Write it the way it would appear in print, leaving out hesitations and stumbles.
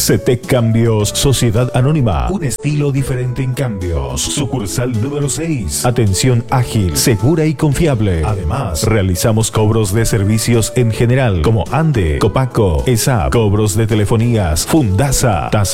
CETEC Cambios, Sociedad Anónima. Un estilo diferente en cambios. Sucursal número 6. Atención ágil, segura y confiable. Además, realizamos cobros de servicios en general como ANDE, Copaco, ESAP, cobros de telefonías, Fundasa,